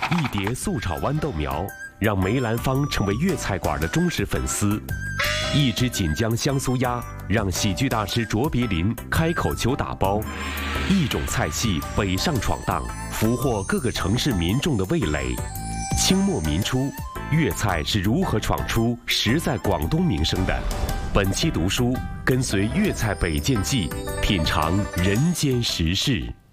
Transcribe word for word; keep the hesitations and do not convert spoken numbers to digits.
一碟素炒豌豆苗，让梅兰芳成为粤菜馆的忠实粉丝；一只锦江香酥鸭，让喜剧大师卓别林开口求打包；一种菜系北上闯荡，俘获各个城市民众的味蕾。清末民初，粤菜是如何闯出实在广东名声的？本期读书跟随粤菜北见记，品尝人间时事。